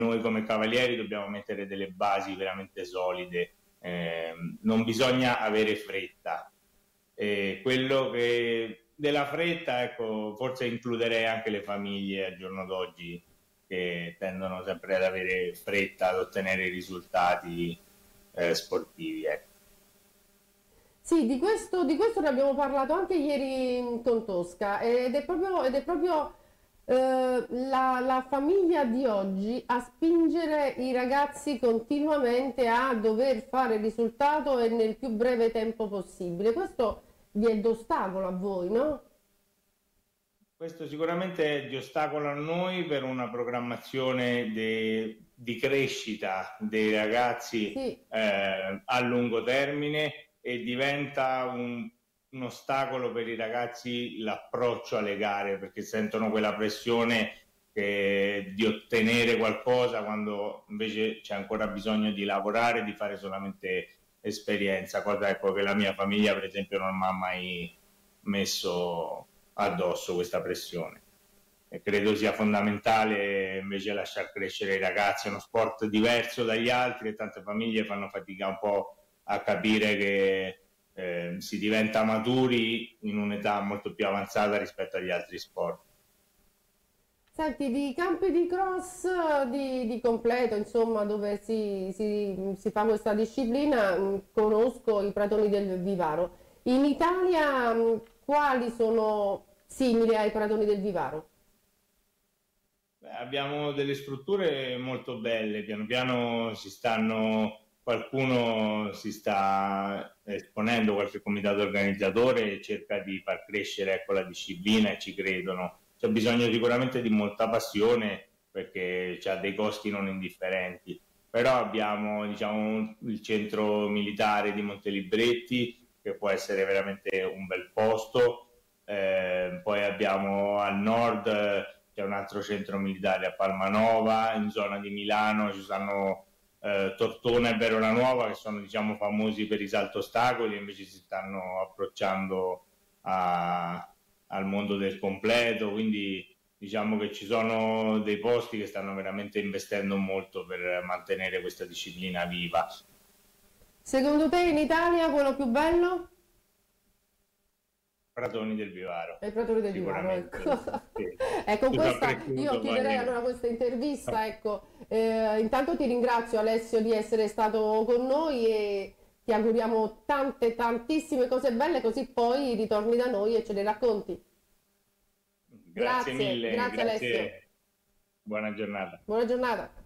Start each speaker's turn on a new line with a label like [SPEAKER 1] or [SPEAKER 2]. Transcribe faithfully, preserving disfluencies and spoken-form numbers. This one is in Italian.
[SPEAKER 1] noi come cavalieri dobbiamo mettere delle basi veramente solide, eh, non bisogna avere fretta. Eh, quello che della fretta, ecco, forse includerei anche le famiglie al giorno d'oggi che tendono sempre ad avere fretta ad ottenere i risultati eh, sportivi. Ecco.
[SPEAKER 2] Sì, di questo, di questo ne abbiamo parlato anche ieri con Tosca ed è proprio, ed è proprio eh, la, la famiglia di oggi a spingere i ragazzi continuamente a dover fare risultato e nel più breve tempo possibile. Questo vi è d'ostacolo a voi, no?
[SPEAKER 1] Questo sicuramente è di ostacolo a noi per una programmazione de, di crescita dei ragazzi
[SPEAKER 2] Sì.
[SPEAKER 1] eh, a lungo termine e diventa un, un ostacolo per i ragazzi l'approccio alle gare perché sentono quella pressione che, di ottenere qualcosa quando invece c'è ancora bisogno di lavorare, di fare solamente esperienza, cosa ecco, che la mia famiglia per esempio non mi ha mai messo addosso questa pressione. E credo sia fondamentale invece lasciar crescere i ragazzi, è uno sport diverso dagli altri e tante famiglie fanno fatica un po' a capire che eh, si diventa maturi in un'età molto più avanzata rispetto agli altri sport.
[SPEAKER 2] Senti, di campi di cross di, di completo, insomma, dove si, si- si fa questa disciplina, mh, conosco i Pratoni del Vivaro. In Italia, mh, quali sono simili ai Pratoni del Vivaro?
[SPEAKER 1] Beh, abbiamo delle strutture molto belle, piano piano si stanno, qualcuno si sta esponendo, qualche comitato organizzatore cerca di far crescere ecco, la disciplina e ci credono. C'è bisogno sicuramente di molta passione perché ha dei costi non indifferenti, però abbiamo diciamo, il centro militare di Montelibretti che può essere veramente un bel posto, eh, poi abbiamo al nord c'è un altro centro militare a Palmanova, in zona di Milano ci sono eh, Tortona e Verona Nuova che sono diciamo famosi per i salto ostacoli, invece si stanno approcciando a, al mondo del completo, quindi diciamo che ci sono dei posti che stanno veramente investendo molto per mantenere questa disciplina viva.
[SPEAKER 2] Secondo te in Italia quello più bello?
[SPEAKER 1] Pratoni del Vivaro,
[SPEAKER 2] È il Pratone del Vivaro, ecco.
[SPEAKER 1] sicuramente. Sì.
[SPEAKER 2] E con
[SPEAKER 1] Io sono
[SPEAKER 2] questa io
[SPEAKER 1] cresciuto
[SPEAKER 2] chiuderei
[SPEAKER 1] poi.
[SPEAKER 2] allora questa intervista, ecco. Eh, intanto ti ringrazio Alessio di essere stato con noi e ti auguriamo tante tantissime cose belle così poi ritorni da noi e ce le racconti.
[SPEAKER 1] Grazie
[SPEAKER 2] Grazie,
[SPEAKER 1] mille,
[SPEAKER 2] grazie Alessio.
[SPEAKER 1] grazie, buona giornata.
[SPEAKER 2] Buona giornata.